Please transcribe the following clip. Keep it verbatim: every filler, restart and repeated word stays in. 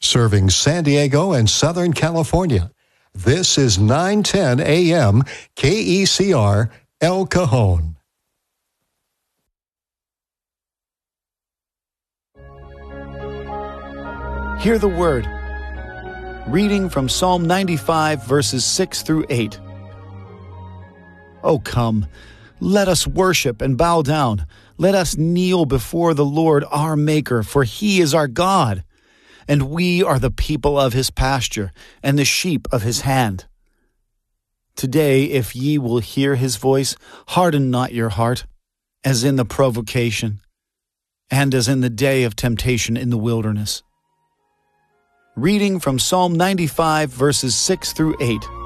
serving San Diego and Southern California. This is nine ten A M K E C R El Cajon. Hear the word. Reading from Psalm ninety-five, verses six through eight. O come, let us worship and bow down. Let us kneel before the Lord our Maker, for He is our God, and we are the people of His pasture, and the sheep of His hand. Today, if ye will hear His voice, harden not your heart, as in the provocation, and as in the day of temptation in the wilderness. Reading from Psalm ninety-five, verses six through eight.